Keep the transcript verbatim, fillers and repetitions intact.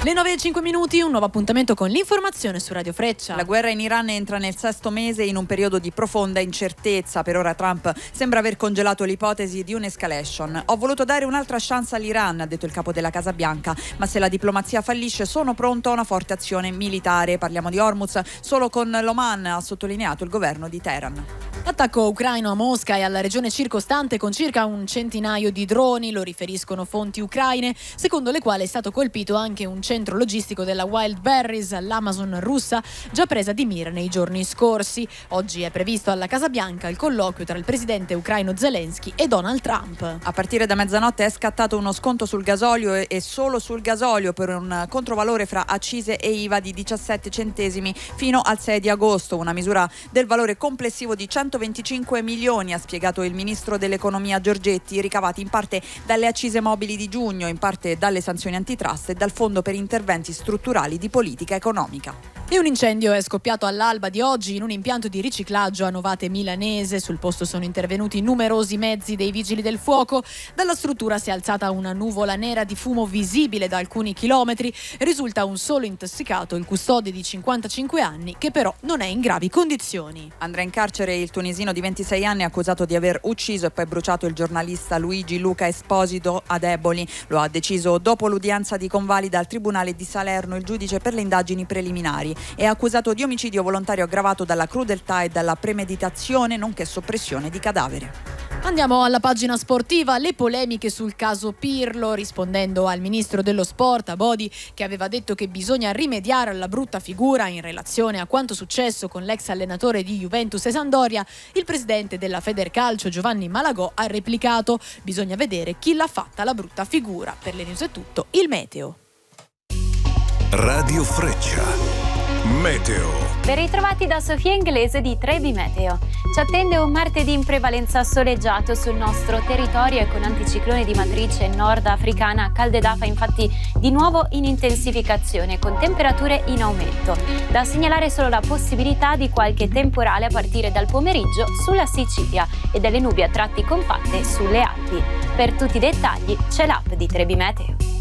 Le nove e cinque minuti, un nuovo appuntamento con l'informazione su Radio Freccia. La guerra in Iran entra nel sesto mese in un periodo di profonda incertezza. Per ora Trump sembra aver congelato l'ipotesi di un'escalation. Ho voluto dare un'altra chance all'Iran, ha detto il capo della Casa Bianca, ma se la diplomazia fallisce sono pronto a una forte azione militare. Parliamo di Hormuz solo con l'Oman, ha sottolineato il governo di Teheran. Attacco ucraino a Mosca e alla regione circostante con circa un centinaio di droni, lo riferiscono fonti ucraine, secondo le quali è stato colpito anche un centro logistico della Wildberries, l'Amazon russa, già presa di mira nei giorni scorsi. Oggi è previsto alla Casa Bianca il colloquio tra il presidente ucraino Zelensky e Donald Trump. A partire da mezzanotte è scattato uno sconto sul gasolio e solo sul gasolio per un controvalore fra accise e I V A di diciassette centesimi fino al sei di agosto, una misura del valore complessivo di centoventicinque milioni, ha spiegato il ministro dell'economia Giorgetti, ricavati in parte dalle accise mobili di giugno, in parte dalle sanzioni antitrust e dal fondo per interventi strutturali di politica economica. E un incendio è scoppiato all'alba di oggi in un impianto di riciclaggio a Novate Milanese. Sul posto sono intervenuti numerosi mezzi dei vigili del fuoco. Dalla struttura si è alzata una nuvola nera di fumo visibile da alcuni chilometri. Risulta un solo intossicato, il custode di cinquantacinque anni, che però non è in gravi condizioni. Andrà in carcere il tunisino di ventisei anni accusato di aver ucciso e poi bruciato il giornalista Luigi Luca Esposito ad Eboli. Lo ha deciso dopo l'udienza di convalida al Tribunale di Salerno il giudice per le indagini preliminari. È accusato di omicidio volontario aggravato dalla crudeltà e dalla premeditazione, nonché soppressione di cadavere. Andiamo alla pagina sportiva, le polemiche sul caso Pirlo, rispondendo al ministro dello sport, Abodi, che aveva detto che bisogna rimediare alla brutta figura in relazione a quanto successo con l'ex allenatore di Juventus e Sampdoria. Il presidente della Federcalcio, Giovanni Malagò, ha replicato: bisogna vedere chi l'ha fatta la brutta figura. Per le news è tutto, il meteo. Radio Freccia. Meteo. Ben ritrovati da Sofia Inglese di Trebi Meteo. Ci attende un martedì in prevalenza soleggiato sul nostro territorio e con anticiclone di matrice nordafricana. Caldedafa infatti di nuovo in intensificazione con temperature in aumento. Da segnalare solo la possibilità di qualche temporale a partire dal pomeriggio sulla Sicilia e delle nubi a tratti compatte sulle Alpi. Per tutti i dettagli c'è l'app di Trebi Meteo.